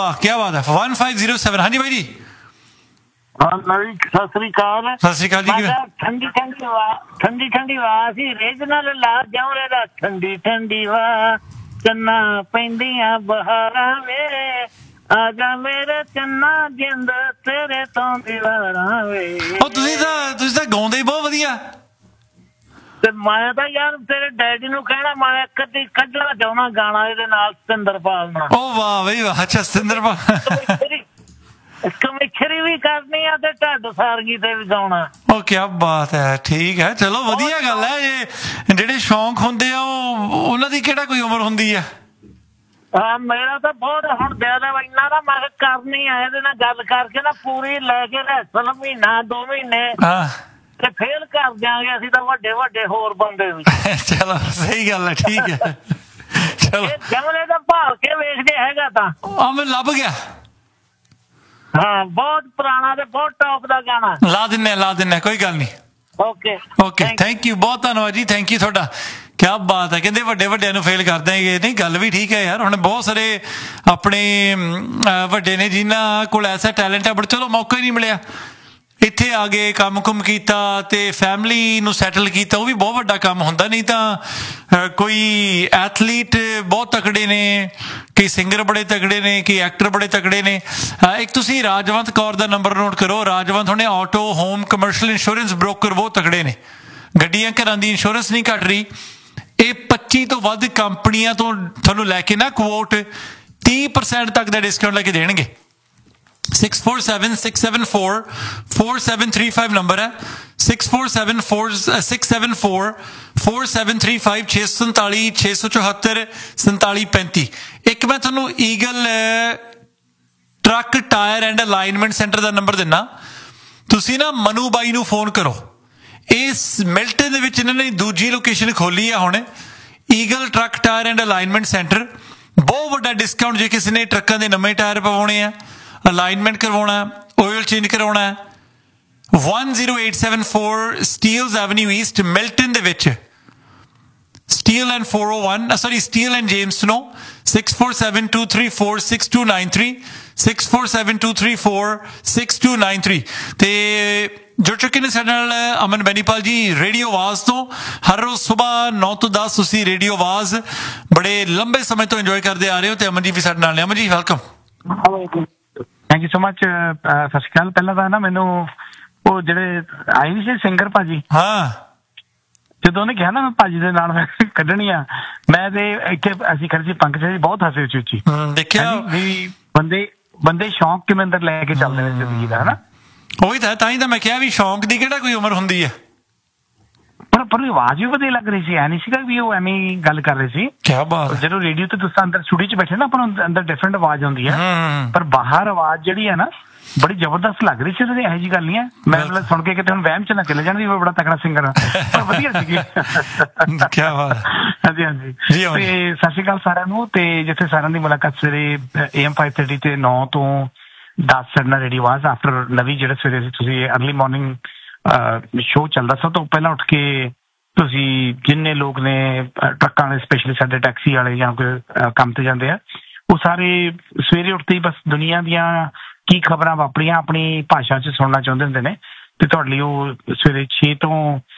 वाह क्या बात है। 1507। हाँ जी भाई जी। ਨਵੀਂ ਸਤਿ ਸ੍ਰੀ ਅਕਾਲ। ਸਤਿ ਸ਼੍ਰੀ ਅਕਾਲ ਜੀ। ਠੰਡੀ ਠੰਡੀ ਵਾਹ ਸੀ ਰੀਜਨਲ ਲਾ ਜਾਉਰੇ ਦਾ ਠੰਡੀ ਠੰਡੀ ਵਾਹ ਚੰਨਾ ਪੈਂਦੀਆਂ ਬਹਾਰਾਂ ਵੇ ਆ ਜਾ ਮੇਰੇ ਚੰਨਾ ਜਿੰਦ ਤੇਰੇ ਤੋਂ ਦੀਵਾਰਾਂ ਵੇ। ਉਹ ਤੁਸੀਂ ਤਾਂ ਗਾਉਂਦੇ ਹੀ ਬਹੁਤ ਵਧੀਆ। ਤੇ ਮੈਂ ਤਾਂ ਯਾਰ ਤੇਰੇ ਡੈਡੀ ਨੂੰ ਕਹਿਣਾ ਮੈਂ ਕਦੀ ਕੱਢਣਾ ਚਾਹੁੰਦਾ ਗਾਣਾ ਇਹਦੇ ਨਾਲ ਸਤਿੰਦਰਪਾਲ ਨਾਲ। ਉਹ ਵਾਹ ਬਈ ਵਾਹ। ਅੱਛਾ ਸਤਿੰਦਰਪਾਲ ਕਮਿਸ਼ਰੀ ਵੀ ਕਰਨੀ ਆ ਤੇ ਢੱਡ ਸਾਰਗੀ ਤੇ ਵੀ ਗਾਉਣਾ। ਉਹ ਕੀ ਬਾਤ ਹੈ। ਠੀਕ ਹੈ ਚਲੋ ਵਧੀਆ ਗੱਲ ਹੈ। ਇਹ ਜਿਹੜੇ ਸ਼ੌਂਕ ਹੁੰਦੇ ਆ ਉਹਨਾਂ ਦੀ ਕਿਹੜਾ ਕੋਈ ਉਮਰ ਹੁੰਦੀ ਆ। ਹਾਂ ਮੇਰਾ ਤਾਂ ਬਹੁਤ ਹੁਣ ਜ਼ਿਆਦਾ ਇੰਨਾ ਨਾ ਮੈਂ ਕਰਨੀ ਆ ਇਹਦੇ ਨਾਲ ਗੱਲ ਕਰਕੇ ਨਾ ਪੂਰੀ ਲੈ ਕੇ ਰੈਸਲ ਮਹੀਨਾ 2 ਮਹੀਨੇ ਤੇ ਫੇਲ ਕਰ ਦਿਆਂਗੇ ਅਸੀਂ ਤਾਂ ਵੱਡੇ ਵੱਡੇ ਹੋਰ ਬੰਦੇ ਵੀ। ਚਲੋ ਸਹੀ ਗੱਲ ਹੈ। ਠੀਕ ਹੈ ਚਲੋ ਜਮਲੇ ਦਾ ਭਾਲ ਕੇ ਵੇਖਦੇ ਹੈਗਾ ਤਾਂ ਆ ਮੈਂ ਲੱਭ ਗਿਆ। ਹਾਂ ਬਹੁਤ ਪੁਰਾਣਾ ਤੇ ਬਹੁਤ ਟੌਪ ਦਾ ਗਾਣਾ। ਲਾ ਦਿੰਨੇ ਕੋਈ ਗੱਲ ਨਹੀਂ। ਓਕੇ ਥੈਂਕ ਯੂ ਬਹੁਤ ਧੰਨਵਾਦ ਜੀ। ਥੈਂਕ ਯੂ ਤੁਹਾਡਾ। ਕਿਆ ਬਾਤ ਹੈ। ਕਹਿੰਦੇ ਵੱਡਿਆਂ ਨੂੰ ਫੇਲ ਕਰ ਦਿਆਂਗੇ। ਨਹੀਂ ਗੱਲ ਵੀ ਠੀਕ ਹੈ ਯਾਰ। ਹੁਣ ਬਹੁਤ ਸਾਰੇ ਆਪਣੇ ਵੱਡੇ ਨੇ ਜਿਨ੍ਹਾਂ ਕੋਲ ਐਸਾ ਟੈਲੈਂਟ ਹੈ ਬਟ ਚਲੋ ਮੌਕਾ ਹੀ ਨਹੀਂ ਮਿਲਿਆ। ਇੱਥੇ ਆ ਗਏ ਕੰਮ ਕੁਮ ਕੀਤਾ ਤੇ ਫੈਮਿਲੀ ਨੂੰ ਸੈਟਲ ਕੀਤਾ। ਉਹ ਵੀ ਬਹੁਤ ਵੱਡਾ ਕੰਮ ਹੁੰਦਾ। ਨਹੀਂ ਤਾਂ ਕੋਈ ਐਥਲੀਟ ਬਹੁਤ ਤਕੜੇ ਨੇ, ਕਈ ਸਿੰਗਰ ਬੜੇ ਤਕੜੇ ਨੇ, ਕਈ ਐਕਟਰ ਬੜੇ ਤਕੜੇ ਨੇ। ਇੱਕ ਤੁਸੀਂ ਰਾਜਵੰਤ ਕੌਰ ਦਾ ਨੰਬਰ ਨੋਟ ਕਰੋ। ਰਾਜਵੰਤ ਹੁਣੇ auto home commercial insurance broker ਬਹੁਤ ਤਕੜੇ ਨੇ। ਗੱਡੀਆਂ ਘਰਾਂ ਦੀ ਇੰਸ਼ੋਰੈਂਸ ਨਹੀਂ ਘੱਟ ਰਹੀ। ਇਹ 25 ਤੋਂ ਵੱਧ ਕੰਪਨੀਆਂ ਤੋਂ ਤੁਹਾਨੂੰ ਲੈ ਕੇ ਨਾ ਕੁਓਟ 30% ਤੱਕ ਦਾ ਡਿਸਕਾਊਂਟ ਲੈ ਕੇ ਦੇਣਗੇ। 6476744735 ਨੰਬਰ ਹੈ। 6474674735 647 ਇੱਕ ਮੈਂ ਤੁਹਾਨੂੰ eagle truck tyre and alignment centre the number ਦਿੰਨਾ। ਤੁਸੀਂ ਨਾ ਮਨੂ ਬਾਈ ਨੂੰ ਫੋਨ ਕਰੋ। ਇਸ ਮਿਲਟਨ ਦੇ ਵਿੱਚ ਇਹਨਾਂ ਨੇ ਦੂਜੀ ਲੋਕੇਸ਼ਨ ਖੋਲੀ ਆ ਹੁਣ। Eagle truck tyre and alignment centre ਬਹੁਤ ਵੱਡਾ ਡਿਸਕਾਊਂਟ ਜੇ ਕਿਸੇ ਨੇ ਟਰੱਕਾਂ ਦੇ ਨਵੇਂ ਟਾਇਰ ਪਵਾਉਣੇ ਆ, ਅਲਾਈਨਮੈਂਟ ਕਰਵਾਉਣਾ, ਆਇਲ ਚੇਂਜ ਕਰਾਉਣਾ। 10874 ਸਟੀਲਸ ਐਵਨਿਊ ਈਸਟ ਮਿਲਟਨ ਦੇ ਵਿੱਚ। Steel and 401 steel and ਜੇਮਸਨੋ। 6472346293 6472346293 ਤੇ ਜੁੜ ਚੁੱਕੇ ਨੇ ਸਾਡੇ ਨਾਲ ਅਮਨ ਬੈਨੀਪਾਲ ਜੀ ਰੇਡੀਓ ਆਵਾਜ਼ ਤੋਂ। ਹਰ ਰੋਜ਼ ਸੁਬਾਹ 9 ਤੋਂ 10 ਤੁਸੀਂ ਰੇਡੀਓ ਆਵਾਜ਼ ਬੜੇ ਲੰਬੇ ਸਮੇਂ ਤੋਂ ਇੰਜੋਏ ਕਰਦੇ ਆ ਰਹੇ ਹੋ ਤੇ ਅਮਨ ਜੀ ਵੀ ਸਾਡੇ ਨਾਲ ਨੇ। Aman ji welcome. Thank you so much. ਸਤਿ ਸ਼੍ਰੀ ਅਕਾਲ। ਪਹਿਲਾਂ ਤਾਂ ਨਾ ਮੈਨੂੰ ਉਹ ਜਿਹੜੇ ਆਏ ਨਹੀਂ ਸੀ ਸਿੰਗਰ ਭਾਜੀ, ਹਾਂ ਜਦੋਂ ਉਹਨੇ ਕਿਹਾ ਨਾ ਮੈਂ ਭਾਜੀ ਦੇ ਨਾਲ ਮੈਂ ਕੱਢਣੀ ਆ, ਮੈਂ ਤੇ ਇੱਥੇ ਅਸੀਂ ਖੜੇ ਸੀ ਪੰਕਜ ਜੀ ਬਹੁਤ ਹੱਸੇ ਉੱਚੀ ਦੇਖਿਆ ਵੀ ਬੰਦੇ ਸ਼ੌਂਕ ਕਿਵੇਂ ਅੰਦਰ ਲੈ ਕੇ ਚੱਲਦੇ ਨੇ ਜ਼ਿੰਦਗੀ ਦਾ ਹਨਾ। ਉਹੀ ਤਾਂ ਹੀ ਤਾਂ ਮੈਂ ਕਿਹਾ ਵੀ ਸ਼ੌਂਕ ਦੀ ਕਿਹੜਾ ਕੋਈ ਉਮਰ ਹੁੰਦੀ ਹੈ। ਪਰ ਆਵਾਜ਼ ਵੀ ਵਧੀਆ ਲੱਗ ਰਹੀ ਸੀ। ਐ ਨਹੀਂ ਸੀਗਾ ਵੀ ਉਹ ਐਵੇਂ ਗੱਲ ਕਰ ਰਹੇ ਸੀ। ਕਿਆ ਬਾਤ। ਜਦੋਂ ਰੇਡੀਓ ਤੇ ਤੁਸੀਂ ਅੰਦਰ ਸਟੂਡੀਓ 'ਚ ਬੈਠੇ ਨਾ ਆਪਾਂ ਨੂੰ ਅੰਦਰ ਡਿਫਰੈਂਟ ਆਵਾਜ਼ ਆਉਂਦੀ ਹੈ, ਪਰ ਬਾਹਰ ਆਵਾਜ਼ ਜਿਹੜੀ ਹੈ ਨਾ ਬੜੀ ਜ਼ਬਰਦਸਤ ਲੱਗ ਰਹੀ ਸੀ। ਇਹੋ ਜਿਹੀ ਗੱਲ ਨਹੀਂ ਹੈ। ਮੈਂ ਮਤਲਬ ਸੁਣ ਕੇ ਕਿਤੇ ਹੁਣ ਵਹਿਮ 'ਚ ਨਾ ਚਲੇ ਜਾਣ ਵੀ ਬੜਾ ਤਕੜਾ ਸਿੰਗਰ ਆ, ਪਰ ਵਧੀਆ ਸੀਗੀ। ਕਿਆ ਬਾਤ। ਹਾਂਜੀ ਤੇ ਸਤਿ ਸ਼੍ਰੀ ਅਕਾਲ ਸਾਰਿਆਂ ਨੂੰ। ਤੇ ਜਿੱਥੇ ਸਾਰਿਆਂ ਦੀ ਮੁਲਾਕਾਤ ਸਵੇਰੇ AM 530 ਤੇ 9 ਤੋਂ 10 ਸਾਡੇ ਨਾਲ ਰੇਡੀਓ ਆਵਾਜ਼ ਆਫਟਰ ਨਵੀਂ ਜਿਹੜਾ ਸਵੇਰੇ ਤੁਸੀਂ ਅਰਲੀ ਮਾਰਨਿੰਗ ਸ਼ੋਅ ਚੱਲਦਾ। ਸਭ ਤੋਂ ਪਹਿਲਾਂ ਉੱਠ ਕੇ ਤੁਸੀਂ ਜਿੰਨੇ ਲੋਕ ਨੇ ਟਰੱਕਾਂ ਵਾਲੇ ਸਪੈਸ਼ਲੀ ਸਾਡੇ ਟੈਕਸੀ ਵਾਲੇ ਜਾਂ ਕੋਈ ਕੰਮ ਤੇ ਜਾਂਦੇ ਆ, ਉਹ ਸਾਰੇ ਸਵੇਰੇ ਉੱਠਦੇ ਹੀ ਬਸ ਦੁਨੀਆ ਦੀਆਂ ਕੀ ਖਬਰਾਂ ਵਾਪਰੀਆਂ ਆਪਣੀ ਭਾਸ਼ਾ 'ਚ ਸੁਣਨਾ ਚਾਹੁੰਦੇ ਹੁੰਦੇ ਨੇ। ਤੇ ਤੁਹਾਡੇ ਲਈ ਉਹ ਸਵੇਰੇ 6 ਤੋਂ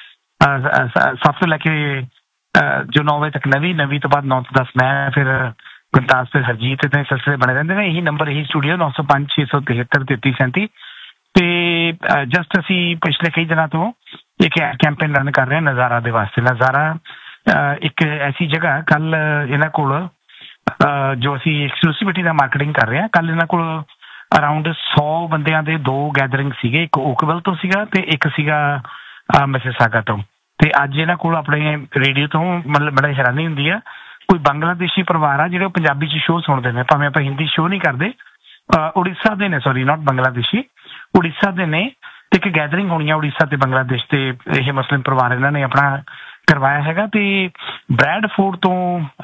7 ਤੋਂ ਲੈ ਕੇ ਜੋ 9 ਵਜੇ ਤੱਕ ਨਵੀਂ ਤੋਂ ਬਾਅਦ 9 ਤੋਂ 10 ਮੈਂ ਫਿਰ ਗੁਰਦਾਸ ਤੇ ਹਰਜੀਤ ਦੇ ਸਿਲਸਿਲੇ ਬਣੇ ਰਹਿੰਦੇ ਨੇ। ਇਹੀ ਨੰਬਰ ਇਹੀ ਸਟੂਡੀਓ 905 673 3337। ਤੇ ਜਸਟ ਅਸੀਂ ਪਿਛਲੇ ਕਈ ਦਿਨਾਂ ਤੋਂ ਇੱਕ ਕੈਂਪੇਨ ਰਨ ਕਰ ਰਹੇ ਹਾਂ ਨਜ਼ਾਰਾ ਦੇ ਵਾਸਤੇ। ਨਜ਼ਾਰਾ ਇੱਕ ਐਸੀ ਜਗ੍ਹਾ, ਕੱਲ ਇਹਨਾਂ ਕੋਲ ਜੋ ਅਸੀਂ ਐਕਸਕਲੂਸਿਵਿਟੀ ਦਾ ਮਾਰਕੀਟਿੰਗ ਕਰ ਰਹੇ ਹਾਂ, ਕੱਲ ਇਹਨਾਂ ਕੋਲ ਅਰਾਊਂਡ 100 ਬੰਦਿਆਂ ਦੇ 2 ਗੈਦਰਿੰਗ ਸੀਗੇ। ਇੱਕ ਓਕਵਲ ਤੋਂ ਸੀਗਾ ਤੇ ਇੱਕ ਸੀਗਾ ਮਿਸਿਸਾਗਾ ਤੋਂ। ਤੇ ਅੱਜ ਇਹਨਾਂ ਕੋਲ ਆਪਣੇ ਰੇਡੀਓ ਤੋਂ ਮਤਲਬ ਬੜਾ ਹੈਰਾਨੀ ਹੁੰਦੀ ਆ, ਕੋਈ ਬੰਗਲਾਦੇਸ਼ੀ ਪਰਿਵਾਰ ਆ ਜਿਹੜੇ ਉਹ ਪੰਜਾਬੀ 'ਚ ਸ਼ੋਅ ਸੁਣਦੇ ਨੇ, ਭਾਵੇਂ ਆਪਾਂ ਹਿੰਦੀ ਸ਼ੋਅ ਨਹੀਂ ਕਰਦੇ। ਉੜੀਸਾ ਦੇ ਨੇ, ਸੌਰੀ ਨਾਟ ਬੰਗਲਾਦੇਸ਼ੀ, ਉੜੀਸਾ ਦੇ ਨੇ। ਤੇ ਇੱਕ ਗੈਦਰਿੰਗ ਹੋਣੀ ਆ ਉੜੀਸਾ ਤੇ ਬੰਗਲਾਦੇਸ਼ ਤੇ ਇਹ ਮੁਸਲਿਮ ਪਰਿਵਾਰ ਇਹਨਾਂ ਨੇ ਆਪਣਾ ਕਰਵਾਇਆ ਹੈਗਾ। ਤੇ ਬ੍ਰੈਡਫੋਰਡ ਤੋਂ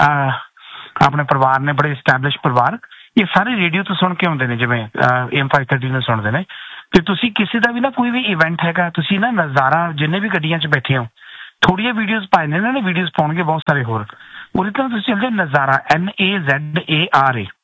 ਆਪਣੇ ਪਰਿਵਾਰ ਨੇ, ਬੜੇ ਸਟੈਬਲਿਸ਼ ਪਰਿਵਾਰ, ਇਹ ਸਾਰੇ ਰੇਡੀਓ ਤੋਂ ਸੁਣ ਕੇ ਆਉਂਦੇ ਨੇ, ਜਿਵੇਂ AM 530 ਨੂੰ ਸੁਣਦੇ ਨੇ। ਤੇ ਤੁਸੀਂ ਕਿਸੇ ਦਾ ਵੀ ਨਾ ਕੋਈ ਵੀ ਇਵੈਂਟ ਹੈਗਾ, ਤੁਸੀਂ ਨਾ ਨਜ਼ਾਰਾ ਜਿੰਨੇ ਵੀ ਗੱਡੀਆਂ 'ਚ ਬੈਠੇ ਹੋ ਥੋੜ੍ਹੀਆਂ ਵੀਡੀਓਜ਼ ਪਾਏ ਨੇ ਇਹਨਾਂ ਨੇ, ਵੀਡੀਓਜ਼ ਪਾਉਣਗੇ ਬਹੁਤ ਸਾਰੇ ਹੋਰ। ਉਹਦੇ ਤੋਂ ਤੁਸੀਂ ਚੱਲ ਜਾਓ ਨਜ਼ਾਰਾ NAZARA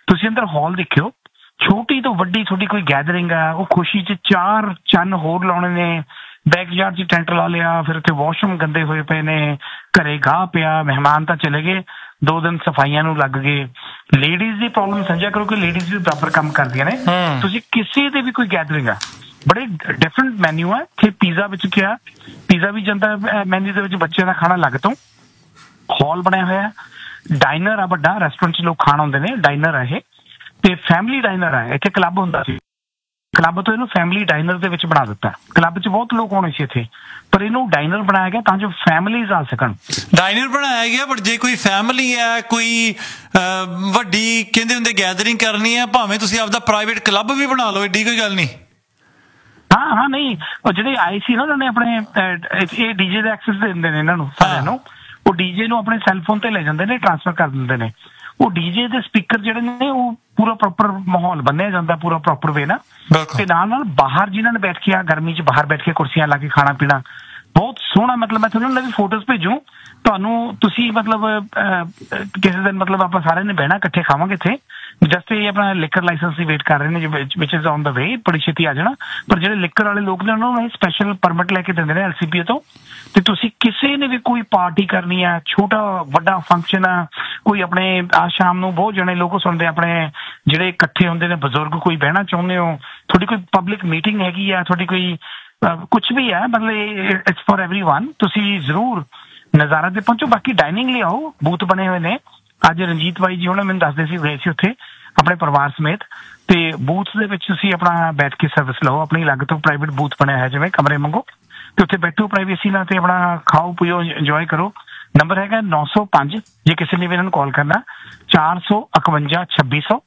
ਤੁਸੀਂ ਅੰਦਰ ਹਾਲ ਦੇਖਿਓ, ਛੋਟੀ ਤੋਂ ਵੱਡੀ ਤੁਹਾਡੀ ਕੋਈ ਗੈਦਰਿੰਗ ਆ, ਉਹ ਖੁਸ਼ੀ 'ਚ 4 ਚੰਨ ਹੋਰ ਲਾਉਣੇ ਨੇ, ਬੈਕਯਾਰਡ 'ਚ ਟੈਂਟ ਲਾ ਲਿਆ, ਫਿਰ ਉੱਥੇ ਵਾਸ਼ਰੂਮ ਗੰਦੇ ਹੋਏ ਪਏ ਨੇ, ਘਰੇ ਗਾਹ ਪਿਆ, ਮਹਿਮਾਨ ਤਾਂ ਚਲੇ ਗਏ, 2 ਦਿਨ ਸਫਾਈਆਂ ਨੂੰ ਲੱਗ ਗਏ। ਲੇਡੀਜ਼ ਦੀ ਪ੍ਰੋਬਲਮ ਸਮਝਿਆ ਕਰੋ ਕਿ ਲੇਡੀਜ਼ ਵੀ ਬਰਾਬਰ ਕੰਮ ਕਰਦੀਆਂ ਨੇ। ਤੁਸੀਂ ਕਿਸੇ ਦੇ ਵੀ ਕੋਈ ਗੈਦਰਿੰਗ ਆ, ਬੜੇ ਡਿਫਰੈਂਟ ਮੈਨਿਊ ਆ ਇੱਥੇ। ਪੀਜ਼ਾ ਵਿੱਚ ਕਿਹਾ, ਪੀਜ਼ਾ ਵੀ ਜਾਂਦਾ ਮੈਨਿਊ ਦੇ ਵਿੱਚ, ਬੱਚਿਆਂ ਦਾ ਖਾਣਾ ਅਲੱਗ ਤੋਂ, ਹਾਲ ਬਣਿਆ ਹੋਇਆ, ਡਾਈਨਰ ਆ ਵੱਡਾ, ਰੈਸਟੋਰੈਂਟ 'ਚ ਲੋਕ ਖਾਣ ਆਉਂਦੇ ਨੇ, ਡਾਈਨਰ ਆ ਇਹ, ਤੇ ਫੈਮਿਲੀ ਡਾਈਨਰ ਆ। ਇੱਥੇ ਕਲੱਬ ਹੁੰਦਾ ਸੀ, ਕਲੱਬ ਤੋਂ ਇਹਨੂੰ ਫੈਮਿਲੀ ਡਾਈਨਰ ਦੇ ਵਿੱਚ ਬਣਾ ਦਿੱਤਾ। ਕਲੱਬ 'ਚ ਬਹੁਤ ਲੋਕ ਆਉਣੇ ਸੀ ਇੱਥੇ, ਪਰ ਇਹਨੂੰ ਡਾਈਨਰ ਬਣਾਇਆ ਗਿਆ ਤਾਂ ਜੋ ਫੈਮਿਲੀਜ਼ ਆ ਸਕਣ। ਡਾਈਨਰ ਬਣਾਇਆ ਗਿਆ, ਬਟ ਜੇ ਕੋਈ ਫੈਮਿਲੀ ਹੈ, ਕੋਈ ਵੱਡੀ ਕਹਿੰਦੇ ਹੁੰਦੇ ਗੈਦਰਿੰਗ ਕਰਨੀ ਹੈ, ਭਾਵੇਂ ਤੁਸੀਂ ਆਪਦਾ ਪ੍ਰਾਈਵੇਟ ਕਲੱਬ ਵੀ ਬਣਾ ਲਓ, ਏਡੀ ਕੋਈ ਗੱਲ ਨਹੀਂ। ਹਾਂ ਨਹੀਂ, ਉਹ ਜਿਹੜੇ ਆਏ ਸੀ ਨਾ ਉਹਨਾਂ ਨੇ ਆਪਣੇ ਇਹ ਡੀਜੇ ਦਾ ਐਕਸੈਸ ਦੇ ਦਿੰਦੇ ਨੇ ਇਹਨਾਂ ਨੂੰ ਸਾਰਿਆਂ ਨੂੰ। ਉਹ ਡੀਜੇ ਨੂੰ ਆਪਣੇ ਸੈੱਲਫੋਨ ਤੇ ਲੈ ਜਾਂਦੇ ਨੇ, ਟ੍ਰਾਂਸਫਰ ਕਰ ਦਿੰਦੇ ਨੇ। ਉਹ ਡੀਜੇ ਦੇ ਸਪੀਕਰ ਜਿਹੜੇ ਨੇ ਉਹ ਪੂਰਾ ਪ੍ਰੋਪਰ ਮਾਹੌਲ ਬੰਨਿਆ ਜਾਂਦਾ, ਪੂਰਾ ਪ੍ਰੋਪਰ ਵੇ ਨਾ। ਤੇ ਨਾਲ ਬਾਹਰ ਜਿਨ੍ਹਾਂ ਨੇ ਬੈਠ ਕੇ ਆ ਗਰਮੀ 'ਚ ਬਾਹਰ ਬੈਠ ਕੇ ਕੁਰਸੀਆਂ ਲਾ ਕੇ ਖਾਣਾ ਪੀਣਾ ਬਹੁਤ ਸੋਹਣਾ। ਮਤਲਬ ਮੈਂ ਤੁਹਾਨੂੰ ਵੀ ਫੋਟੋਜ਼ ਭੇਜੂ ਤੁਹਾਨੂੰ, ਤੁਸੀਂ ਮਤਲਬ ਕਿਸੇ ਦਿਨ ਮਤਲਬ ਆਪਾਂ ਸਾਰਿਆਂ ਨੇ ਬਹਿਣਾ, ਇਕੱਠੇ ਖਾਵਾਂਗੇ ਇੱਥੇ। ਜਸਟ ਇਹ ਆਪਣਾ ਲਿਕਰ ਲਾਇਸੈਂਸ ਦੀ ਵੇਟ ਕਰ ਰਹੇ ਨੇ, ਵਿਚ ਇਜ਼ ਔਨ ਦਾ ਵੇ, ਬੜੀ ਛੇਤੀ ਆ ਜਾਣਾ। ਪਰ ਜਿਹੜੇ ਲਿਕਰ ਵਾਲੇ ਲੋਕ ਨੇ ਉਹਨਾਂ ਨੂੰ ਸਪੈਸ਼ਲ ਪਰਮਿਟ ਲੈ ਕੇ ਦਿੰਦੇ ਨੇ LCPA ਤੋਂ। ਤੇ ਤੁਸੀਂ ਕਿਸੇ ਨੇ ਵੀ ਕੋਈ ਪਾਰਟੀ ਕਰਨੀ ਆ, ਛੋਟਾ ਵੱਡਾ ਫੰਕਸ਼ਨ ਆ, ਕੋਈ ਆਪਣੇ ਆ ਸ਼ਾਮ ਨੂੰ ਬਹੁਤ ਜਣੇ ਲੋਕ ਸੁਣਦੇ ਆਪਣੇ ਜਿਹੜੇ ਇਕੱਠੇ ਹੁੰਦੇ ਨੇ ਬਜ਼ੁਰਗ, ਕੋਈ ਬਹਿਣਾ ਚਾਹੁੰਦੇ ਹੋ, ਤੁਹਾਡੀ ਕੋਈ ਪਬਲਿਕ ਮੀਟਿੰਗ ਹੈਗੀ ਆ, ਤੁਹਾਡੀ ਕੋਈ ਕੁਛ ਵੀ ਹੈ, ਮਤਲਬ ਇਟਸ ਫॉर एवरीवन, ਤੁਸੀਂ ਜ਼ਰੂਰ ਨਜ਼ਾਰਾ ਤੇ ਪਹੁੰਚੋ। ਬਾਕੀ ਡਾਈਨਿੰਗ ਲਈ ਆਓ, ਬੂਥ ਬਣੇ ਹੋਏ ਨੇ। ਅੱਜ ਰਣਜੀਤ ਬਾਈ ਜੀ ਹੁਣ ਮੈਨੂੰ ਦੱਸਦੇ ਸੀ, ਗਏ ਸੀ ਉੱਥੇ ਆਪਣੇ ਪਰਿਵਾਰ ਸਮੇਤ, ਤੇ ਬੂਥ ਦੇ ਵਿੱਚ ਤੁਸੀਂ ਆਪਣਾ ਬੈਠ ਕੇ ਸਰਵਿਸ ਲਓ। ਆਪਣੀ ਅਲੱਗ ਤੋਂ ਪ੍ਰਾਈਵੇਟ ਬੂਥ ਬਣਿਆ ਹੈ, ਜਿਵੇਂ ਕਮਰੇ ਮੰਗੋ ਤੇ ਉੱਥੇ ਬੈਠੋ ਪ੍ਰਾਈਵੇਸੀ ਨਾਲ, ਤੇ ਆਪਣਾ ਖਾਓ ਪੀਓ, ਇੰਜੋਏ ਕਰੋ। ਨੰਬਰ ਹੈਗਾ 905, ਜੇ ਕਿਸੇ ਨੇ ਵੀ ਇਹਨਾਂ ਨੂੰ ਕਾਲ ਕਰਨਾ, 451 2600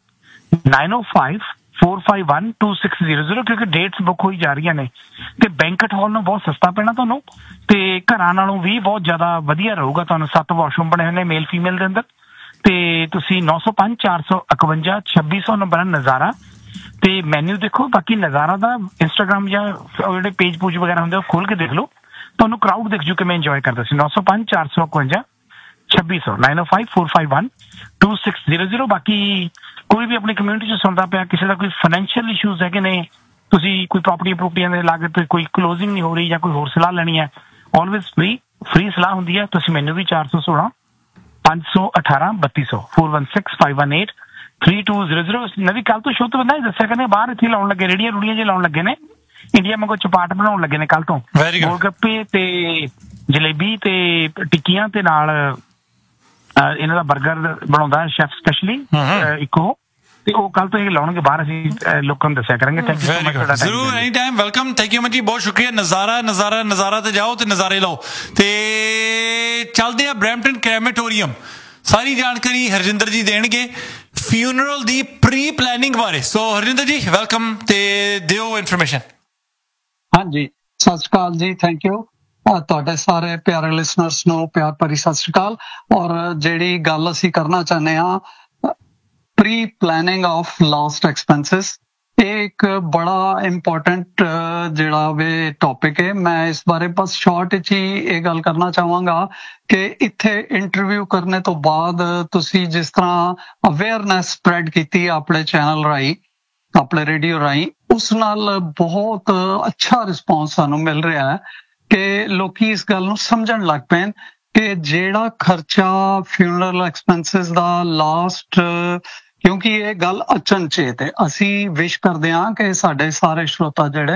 905-451-2600, ਕਿਉਂਕਿ ਡੇਟਸ ਬੁੱਕ ਹੋਈ ਜਾ ਰਹੀਆਂ ਨੇ। ਤੇ ਬੈਂਕਟ ਹਾਲ ਨੂੰ ਬਹੁਤ ਸਸਤਾ ਪੈਣਾ ਤੁਹਾਨੂੰ, ਤੇ ਘਰਾਂ ਨਾਲੋਂ ਵੀ ਬਹੁਤ ਜ਼ਿਆਦਾ ਵਧੀਆ ਰਹੂਗਾ ਤੁਹਾਨੂੰ। 7 ਵਾਸ਼ਰੂਮ ਬਣੇ ਹੋਏ ਨੇ ਮੇਲ ਫੀਮੇਲ ਦੇ ਅੰਦਰ। ਤੇ ਤੁਸੀਂ 905-451-2600 ਨੰਬਰ ਹੈ ਨਜ਼ਾਰਾ, ਤੇ ਮੈਨਿਊ ਦੇਖੋ। ਬਾਕੀ ਨਜ਼ਾਰਾ ਦਾ ਇੰਸਟਾਗ੍ਰਾਮ ਜਾਂ ਜਿਹੜੇ ਪੇਜ ਪੂਜ ਵਗੈਰਾ ਹੁੰਦੇ ਉਹ ਖੋਲ ਕੇ ਦੇਖ ਲਓ, ਤੁਹਾਨੂੰ ਕਰਾਊਡ ਦੇਖ ਜੂ ਕਿਵੇਂ ਇੰਜੋਏ ਕਰਦਾ ਸੀ। 905-451-2600 905-451-2600। ਬਾਕੀ ਕੋਈ ਵੀ ਆਪਣੀ ਕਮਿਊਨਿਟੀ 'ਚ ਸੁਣਦਾ ਪਿਆ, ਕਿਸੇ ਦਾ ਕੋਈ ਫਾਈਨੈਂਸ਼ੀਅਲ ਇਸ਼ੂਜ਼ ਹੈਗੇ ਨੇ, ਤੁਸੀਂ ਕੋਈ ਪ੍ਰੋਪਰਟੀਆਂ ਦੇ ਲਾਗਤ ਕੋਈ ਕਲੋਜ਼ਿੰਗ ਨਹੀਂ ਹੋ ਰਹੀ ਜਾਂ ਕੋਈ ਹੋਰ ਸਲਾਹ ਲੈਣੀ ਹੈ, ਆਲਵੇਜ਼ ਫ੍ਰੀ ਸਲਾਹ ਹੁੰਦੀ ਹੈ। ਤੁਸੀਂ ਮੈਨੂੰ ਵੀ 416 518 3200 416-518-3200। ਨਵੀਂ ਕੱਲ ਤੋਂ ਸ਼ੁਰੂ ਤੋਂ ਬੰਦਾ ਦੱਸਿਆ ਕਹਿੰਦੇ ਬਾਹਰ ਇੱਥੇ ਲਾਉਣ ਲੱਗੇ, ਰੇੜੀਆਂ ਰੂੜੀਆਂ ਜੇ ਲਾਉਣ ਲੱਗੇ ਨੇ, ਇੰਡੀਆ ਵਾਂਗੂ ਚਪਾਟ ਬਣਾਉਣ ਲੱਗੇ ਨੇ ਕੱਲ ਤੋਂ। ਗੋਲਗੱਪੇ ਤੇ ਜਲੇਬੀ ਤੇ ਟਿੱਕੀਆਂ ਤੇ ਨਾਲ ਇਹਨਾਂ ਦਾ 버ਗਰ ਬਣਾਉਂਦਾ ਸ਼ੈਫ ਸਪੈਸ਼ਲੀ ਇੱਕੋ, ਤੇ ਉਹ ਕੱਲ ਤੋਂ ਇਹ ਲਾਉਣਗੇ ਬਾਹਰ। ਅਸੀਂ ਲੋਕਾਂ ਨੂੰ ਦੱਸਿਆ ਕਰਾਂਗੇ। Thank you so much. ਜ਼ਰੂਰ, any time welcome. Thank you ਜੀ, ਬਹੁਤ ਸ਼ੁਕਰੀਆ। ਨਜ਼ਾਰਾ ਤੇ ਜਾਓ ਤੇ ਨਜ਼ਾਰੇ ਲਓ। ਤੇ ਚੱਲਦੇ ਆ ਬਰੈਂਪਟਨ ਕ੍ਰੈਮੇਟੋਰੀਅਮ। ਸਾਰੀ ਜਾਣਕਾਰੀ ਹਰਜਿੰਦਰ ਜੀ ਦੇਣਗੇ ਫਿਊਨਰਲ ਦੀ ਪ੍ਰੀ ਪਲੈਨਿੰਗ ਬਾਰੇ। ਸੋ ਹਰਜਿੰਦਰ ਜੀ ਵੈਲਕਮ, ਤੇ ਦਿਓ ਇਨਫੋਰਮੇਸ਼ਨ। ਹਾਂਜੀ, ਸਤਿ ਸ਼੍ਰੀ ਅਕਾਲ ਜੀ, ਥੈਂਕ ਯੂ। ਤੁਹਾਡੇ ਸਾਰੇ ਪਿਆਰੇ ਲਿਸਨਰਸ ਨੂੰ ਪਿਆਰ ਭਰੀ ਸਤਿ ਸ਼੍ਰੀ ਅਕਾਲ। ਔਰ ਜਿਹੜੀ ਗੱਲ ਅਸੀਂ ਕਰਨਾ ਚਾਹੁੰਦੇ ਹਾਂ, pre planning of last expenses, ਇਹ ਇੱਕ ਬੜਾ ਇੰਪੋਰਟੈਂਟ ਜਿਹੜਾ ਵੇ ਟੌਪਿਕ ਹੈ। ਮੈਂ ਇਸ ਬਾਰੇ ਬਸ ਸ਼ਾਰਟ ਵਿੱਚ ਹੀ ਇਹ ਗੱਲ ਕਰਨਾ ਚਾਹਾਂਗਾ ਕਿ ਇੱਥੇ ਇੰਟਰਵਿਊ ਕਰਨੇ ਤੋਂ ਬਾਅਦ ਤੁਸੀਂ ਜਿਸ ਤਰ੍ਹਾਂ ਅਵੇਅਰਨੈਸ ਸਪਰੈਡ ਕੀਤੀ ਆਪਣੇ ਚੈਨਲ ਰਾਹੀਂ, ਆਪਣੇ ਰੇਡੀਓ ਰਾਹੀਂ, ਉਸ ਨਾਲ ਬਹੁਤ ਅੱਛਾ ਰਿਸਪੌਂਸ ਸਾਨੂੰ ਮਿਲ ਰਿਹਾ ਹੈ ਕਿ ਲੋਕੀ ਇਸ ਗੱਲ ਨੂੰ ਸਮਝਣ ਲੱਗ ਪਏ ਕਿ ਜਿਹੜਾ ਖਰਚਾ ਫਿਊਨਰਲ ਐਕਸਪੈਂਸਿਸ ਦਾ ਲਾਸਟ, ਕਿਉਂਕਿ ਇਹ ਗੱਲ ਅਚਨਚੇਤ ਹੈ। ਅਸੀਂ ਵਿਸ਼ ਕਰਦੇ ਹਾਂ ਕਿ ਸਾਡੇ ਸਾਰੇ ਸਰੋਤਾ ਜਿਹੜੇ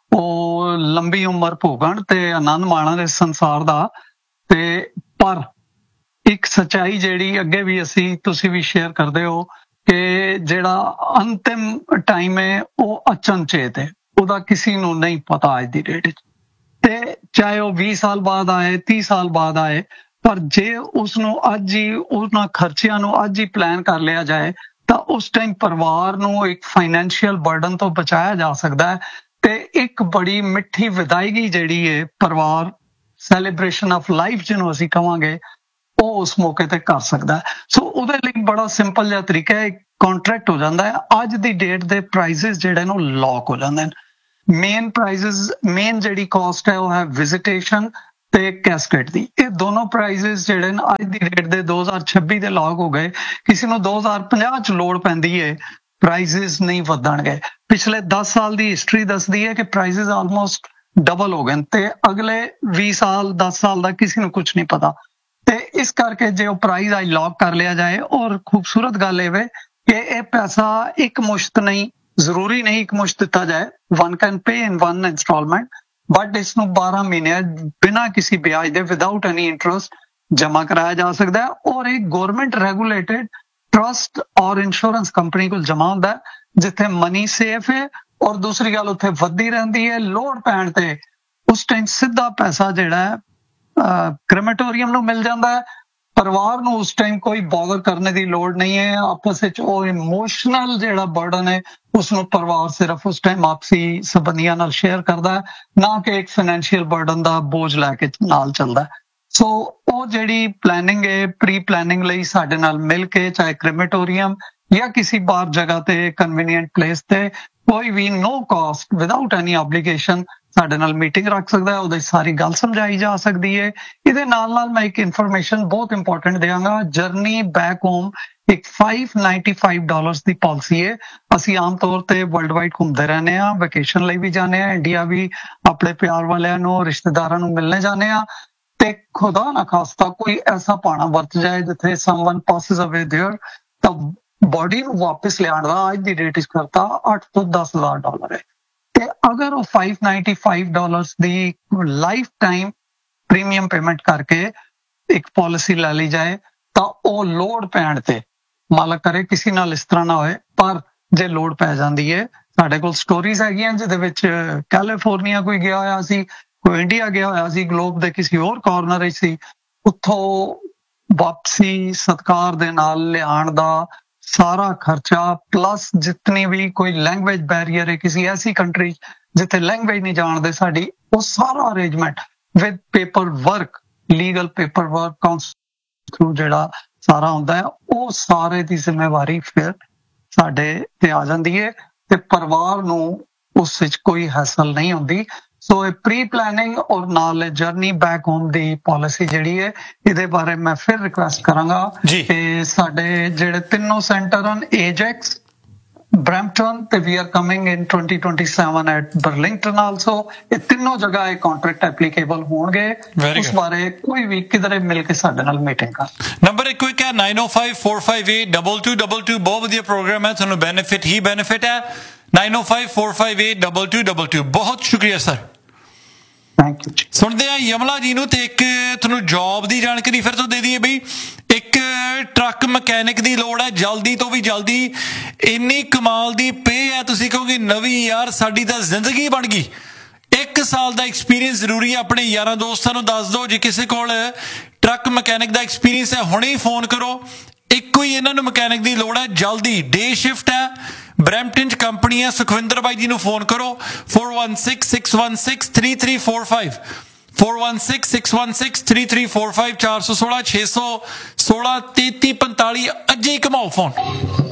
ਉਹ ਲੰਬੀ ਉਮਰ ਭੋਗਣ ਤੇ ਆਨੰਦ ਮਾਣਨ ਇਸ ਸੰਸਾਰ ਦਾ। ਤੇ ਪਰ ਇੱਕ ਸੱਚਾਈ ਜਿਹੜੀ ਅੱਗੇ ਵੀ ਤੁਸੀਂ ਵੀ ਸ਼ੇਅਰ ਕਰਦੇ ਹੋ ਕਿ ਜਿਹੜਾ ਅੰਤਿਮ ਟਾਈਮ ਹੈ ਉਹ ਅਚਨਚੇਤ ਹੈ, ਉਹਦਾ ਕਿਸੇ ਨੂੰ ਨਹੀਂ ਪਤਾ ਅੱਜ ਦੀ ਡੇਟ 'ਚ। ਤੇ ਚਾਹੇ ਉਹ 20 ਸਾਲ ਬਾਅਦ ਆਏ, 30 ਸਾਲ ਬਾਅਦ ਆਏ, ਪਰ ਜੇ ਉਸਨੂੰ ਅੱਜ ਹੀ ਉਹਨਾਂ ਖਰਚਿਆਂ ਨੂੰ ਅੱਜ ਹੀ ਪਲਾਨ ਕਰ ਲਿਆ ਜਾਏ ਤਾਂ ਉਸ ਟਾਈਮ ਪਰਿਵਾਰ ਨੂੰ ਇੱਕ ਫਾਈਨੈਂਸ਼ੀਅਲ ਬਰਡਨ ਤੋਂ ਬਚਾਇਆ ਜਾ ਸਕਦਾ ਹੈ। ਤੇ ਇੱਕ ਬੜੀ ਮਿੱਠੀ ਵਿਦਾਇਗੀ ਜਿਹੜੀ ਹੈ, ਪਰਿਵਾਰ ਸੈਲੀਬ੍ਰੇਸ਼ਨ ਆਫ ਲਾਈਫ ਜਿਹਨੂੰ ਅਸੀਂ ਕਹਾਂਗੇ, ਉਹ ਉਸ ਮੌਕੇ ਤੇ ਕਰ ਸਕਦਾ ਹੈ। ਸੋ ਉਹਦੇ ਲਈ ਬੜਾ ਸਿੰਪਲ ਜਿਹਾ ਤਰੀਕਾ ਹੈ, ਕੰਟਰੈਕਟ ਹੋ ਜਾਂਦਾ ਹੈ। ਅੱਜ ਦੀ ਡੇਟ ਦੇ ਪ੍ਰਾਈਸਿਸ ਜਿਹੜੇ ਨੂੰ ਲੌਕ ਹੋ ਜਾਂਦੇ ਨੇ। ਮੇਨ ਪ੍ਰਾਈਸਿਸ, ਮੇਨ ਜਿਹੜੀ ਕਾਸਟ ਹੈ ਉਹ ਹੈ ਵਿਜ਼ਿਟੇਸ਼ਨ ਤੇ ਕੈਸਕੇਡ ਦੀ। ਇਹ ਦੋਨੋਂ ਪ੍ਰਾਈਸਿਸ ਜਿਹੜੇ ਨੇ ਅੱਜ ਦੀ ਡੇਟ ਦੇ 2026 ਦੇ ਲਾਗ ਹੋ ਗਏ। ਕਿਸੇ ਨੂੰ 2050 ਚ ਲੋੜ ਪੈਂਦੀ ਹੈ, ਪ੍ਰਾਈਸਿਸ ਨਹੀਂ ਵਧਣਗੇ। ਪਿਛਲੇ 10 ਸਾਲ ਦੀ ਹਿਸਟਰੀ ਦੱਸਦੀ ਹੈ ਕਿ ਪ੍ਰਾਈਸਿਸ ਆਲਮੋਸਟ ਡਬਲ ਹੋ ਗਏ ਤੇ ਅਗਲੇ 20 ਸਾਲ 10 ਸਾਲ ਦਾ ਕਿਸੇ ਨੂੰ ਕੁਝ ਨਹੀਂ ਪਤਾ। ਤੇ ਇਸ ਕਰਕੇ ਜੇ ਉਹ ਪ੍ਰਾਈਸ ਅੱਜ ਲੌਕ ਕਰ ਲਿਆ ਜਾਏ, ਔਰ ਖੂਬਸੂਰਤ ਗੱਲ ਇਹ ਵੇ ਕਿ ਇਹ ਪੈਸਾ ਇੱਕ ਮੁਸ਼ਤ ਨਹੀਂ, ਜ਼ਰੂਰੀ ਨਹੀਂ ਇੱਕ ਮੁਸ਼ਤ ਦਿੱਤਾ ਜਾਏ, one can pay in one installment, but ਇਸ ਨੂੰ 12 ਮਹੀਨੇ ਬਿਨਾਂ ਕਿਸੇ ਵਿਆਜ ਦੇ ਵਿਦਆਊਟ ਐਨੀ ਇੰਟਰਸਟ ਜਮ੍ਹਾਂ ਕਰਾਇਆ ਜਾ ਸਕਦਾ ਹੈ। ਔਰ ਇਹ ਗਵਰਨਮੈਂਟ ਰੈਗੂਲੇਟਡ ਟਰਸਟ ਔਰ ਇੰਸ਼ੋਰੈਂਸ ਕੰਪਨੀ ਕੋਲ ਜਮ੍ਹਾਂ ਹੁੰਦਾ ਜਿੱਥੇ ਮਨੀ ਸੇਫ ਹੈ, ਔਰ ਦੂਸਰੀ ਗੱਲ ਉੱਥੇ ਵੱਧਦੀ ਰਹਿੰਦੀ ਹੈ। ਲੋੜ ਪੈਣ ਤੇ ਉਸ ਟਾਈਮ ਸਿੱਧਾ ਪੈਸਾ ਜਿਹੜਾ ਹੈ ਕ੍ਰੈਮੇਟੋਰੀਅਮ ਨੂੰ ਮਿਲ ਜਾਂਦਾ ਹੈ। ਪਰਿਵਾਰ ਨੂੰ ਉਸ ਟਾਈਮ ਕੋਈ ਬੌਦਰ ਕਰਨ ਦੀ ਲੋੜ ਨਹੀਂ ਹੈ। ਆਪਸ ਵਿੱਚ ਉਹ ਇਮੋਸ਼ਨਲ ਜਿਹੜਾ ਬਰਡਨ ਹੈ ਉਸ ਨੂੰ ਪਰਿਵਾਰ ਸਿਰਫ ਉਸ ਟਾਈਮ ਆਪਸੀ ਸੰਬੰਧੀਆਂ ਨਾਲ ਸ਼ੇਅਰ ਕਰਦਾ ਹੈ, ਨਾ ਕਿ ਇੱਕ ਫਾਈਨੈਂਸ਼ੀਅਲ ਬਰਡਨ ਦਾ ਬੋਝ ਲੈ ਕੇ ਨਾਲ ਚੱਲਦਾ। ਸੋ ਉਹ ਜਿਹੜੀ ਪਲੈਨਿੰਗ ਹੈ, ਪ੍ਰੀ ਪਲੈਨਿੰਗ ਲਈ ਸਾਡੇ ਨਾਲ ਮਿਲ ਕੇ, ਚਾਹੇ ਕ੍ਰੈਮੇਟੋਰੀਅਮ ਜਾਂ ਕਿਸੇ ਬਾਹਰ ਜਗ੍ਹਾ ਤੇ ਕਨਵੀਨੀਐਂਟ ਪਲੇਸ ਤੇ, ਕੋਈ ਵੀ ਨੋ ਕਾਸਟ ਵਿਦਆਊਟ ਐਨੀ ਆਬਲੀਗੇਸ਼ਨ ਸਾਡੇ ਨਾਲ ਮੀਟਿੰਗ ਰੱਖ ਸਕਦਾ ਹੈ। ਉਹਦੀ ਸਾਰੀ ਗੱਲ ਸਮਝਾਈ ਜਾ ਸਕਦੀ ਹੈ। ਇਹਦੇ ਨਾਲ ਨਾਲ ਮੈਂ ਇੱਕ ਇਨਫੋਰਮੇਸ਼ਨ ਬਹੁਤ ਇੰਪੋਰਟੈਂਟ ਦਿਆਂਗਾ। ਜਰਨੀ ਬੈਕ ਹੋਮ ਇੱਕ $595 ਦੀ ਪਾਲਿਸੀ ਹੈ। ਅਸੀਂ ਆਮ ਤੌਰ ਤੇ ਵਰਲਡ ਵਾਈਡ ਘੁੰਮਦੇ ਰਹਿੰਦੇ ਹਾਂ, ਵੈਕੇਸ਼ਨ ਲਈ ਵੀ ਜਾਂਦੇ ਹਾਂ, ਇੰਡੀਆ ਵੀ ਆਪਣੇ ਪਿਆਰ ਵਾਲਿਆਂ ਨੂੰ, ਰਿਸ਼ਤੇਦਾਰਾਂ ਨੂੰ ਮਿਲਣੇ ਜਾਂਦੇ ਹਾਂ। ਤੇ ਖੁਦਾ ਨਾ ਖਾਸਤਾ ਕੋਈ ਐਸਾ ਪਾਣਾ ਵਰਤ ਜਾਏ ਜਿੱਥੇ ਸਮਵਨ ਪਾਸਿਸ ਅਵੇ देयर, ਤਾਂ ਬੋਡੀ ਨੂੰ ਵਾਪਸ ਲਿਆਉਣ ਦਾ ਅੱਜ ਦੀ ਰੇਟ ਇਸ ਕਰਤਾ $8 ਤੋਂ $10,000 ਹੈ। ਤੇ ਅਗਰ ਉਹ $595 ਦੀ ਲਾਈਫ ਟਾਈਮ ਪ੍ਰੀਮੀਅਮ ਪੇਮੈਂਟ ਕਰਕੇ ਇੱਕ ਪਾਲਿਸੀ ਲੈ ਲਈ ਜਾਏ ਤਾਂ ਉਹ ਲੋੜ ਪੈਣ ਤੇ, ਮਾਲਕ ਕਰੇ ਕਿਸੇ ਨਾਲ ਇਸ ਤਰ੍ਹਾਂ ਨਾ ਹੋਏ, ਪਰ ਜੇ ਲੋੜ ਪੈ ਜਾਂਦੀ ਹੈ, ਸਾਡੇ ਕੋਲ ਸਟੋਰੀਜ਼ ਹੈਗੀਆਂ ਜਿਹਦੇ ਵਿੱਚ ਕੈਲੀਫੋਰਨੀਆ ਕੋਈ ਗਿਆ ਹੋਇਆ ਸੀ, ਕੋਈ ਇੰਡੀਆ ਗਿਆ ਹੋਇਆ ਸੀ, ਗਲੋਬ ਦੇ ਕਿਸੇ ਹੋਰ ਕਾਰਨਰ ਵਿੱਚ ਸੀ, ਉੱਥੋਂ ਵਾਪਸੀ ਸਤਕਾਰ ਦੇ ਨਾਲ ਲਿਆਉਣ ਦਾ ਸਾਰਾ ਖਰਚਾ, ਪਲੱਸ ਜਿਤਨੀ ਵੀ ਕੋਈ ਲੈਂਗੁਏਜ ਬੈਰੀਅਰ ਹੈ ਕਿਸੇ ਐਸੀ ਕੰਟਰੀ ਜਿੱਥੇ ਲੈਂਗੁਏਜ ਨਹੀਂ ਜਾਣਦੇ ਸਾਡੀ, ਉਹ ਸਾਰਾ arrangement with paper work, legal paper work council through ਜਿਹੜਾ ਸਾਰਾ ਹੁੰਦਾ ਹੈ, ਉਹ ਸਾਰੇ ਦੀ ਜ਼ਿੰਮੇਵਾਰੀ ਫਿਰ ਸਾਡੇ ਤੇ ਆ ਜਾਂਦੀ ਹੈ ਤੇ ਪਰਿਵਾਰ ਨੂੰ ਉਸ ਵਿੱਚ ਕੋਈ ਹੈਸਲ ਨਹੀਂ ਹੁੰਦੀ। ਸੋ ਇਹ ਪ੍ਰੀ ਪਲੈਨਿੰਗ ਔਰ ਨਾਲ ਜਰਨੀ ਬੈਕ ਹੋਮ ਦੀ ਪਾਲਿਸੀ ਜਿਹੜੀ ਹੈ, ਇਹਦੇ ਬਾਰੇ ਮੈਂ ਫਿਰ ਰਿਕੁਐਸਟ ਕਰਾਂਗਾ ਕਿ ਸਾਡੇ ਜਿਹੜੇ ਤਿੰਨੋਂ ਸੈਂਟਰ ਹਨ, ਏਜੈਕਸ, ਬਰੈਂਪਟਨ ਤੇ ਵੀ are coming in 2027 at Burlington also, ਇਹ ਤਿੰਨੋਂ ਜਗ੍ਹਾ ਇਹ ਕੰਟਰੈਕਟ ਐਪਲੀਕੇਬਲ ਹੋਣਗੇ। ਉਸ ਬਾਰੇ ਕੋਈ ਵੀ ਕਿਧਰੇ ਮਿਲ ਕੇ ਸਾਡੇ ਨਾਲ ਮੀਟਿੰਗ ਕਰ। ਨੰਬਰ ਇੱਕ ਕੁਇਕ ਹੈ 9054582222, ਬਹੁਤ ਵਧੀਆ ਪ੍ਰੋਗਰਾਮ ਹੈ, ਤੁਹਾਨੂੰ ਬੈਨੀਫਿਟ ਹੀ ਬੈਨੀਫਿਟ ਹੈ। 9054582222, ਬਹੁਤ ਸ਼ੁਕਰੀਆ ਸਰ। Thank you. ਸੁਣਦੇ ਆ ਯਮਲਾ ਜੀ ਨੂੰ, ਤੇ ਇੱਕ ਤੁਹਾਨੂੰ ਜੌਬ ਦੀ ਜਾਣਕਾਰੀ ਫਿਰ ਤੋਂ ਦੇ ਦਈਏ ਬਈ। ਇੱਕ ਟਰੱਕ ਮਕੈਨਿਕ ਦੀ ਲੋੜ ਹੈ ਜਲਦੀ ਤੋਂ ਵੀ ਜਲਦੀ, ਇੰਨੀ ਕਮਾਲ ਦੀ ਪੇ ਹੈ, ਤੁਸੀਂ ਕਹੋਗੇ ਨਵੀਂ ਯਾਰ ਸਾਡੀ ਤਾਂ ਜ਼ਿੰਦਗੀ ਬਣ ਗਈ। 1 ਸਾਲ ਦਾ ਐਕਸਪੀਰੀਅੰਸ ਜ਼ਰੂਰੀ ਹੈ। ਆਪਣੇ ਯਾਰਾਂ ਦੋਸਤਾਂ ਨੂੰ ਦੱਸ ਦਿਓ ਜੇ ਕਿਸੇ ਕੋਲ ਟਰੱਕ ਮਕੈਨਿਕ ਦਾ ਐਕਸਪੀਰੀਅੰਸ ਹੈ, ਹੁਣੇ ਹੀ ਫੋਨ ਕਰੋ। ਇੱਕੋ ਹੀ ਇਹਨਾਂ ਨੂੰ ਮਕੈਨਿਕ ਦੀ ਲੋੜ ਹੈ ਜਲਦੀ, ਡੇ ਸ਼ਿਫਟ ਹੈ, ਬਰੈਂਪਟਨ ਚ ਕੰਪਨੀ ਹੈ। ਸੁਖਵਿੰਦਰ ਬਾਈ ਜੀ ਨੂੰ ਫੋਨ ਕਰੋ 4166163345, 4166163345, 416 616 3345। ਅੱਜ ਹੀ ਘਮਾਓ ਫੋਨ।